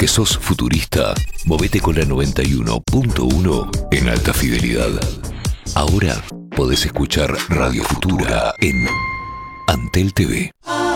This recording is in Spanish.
Porque sos futurista, movete con la 91.1 en alta fidelidad. Ahora podés escuchar Radio Futura en Antel TV.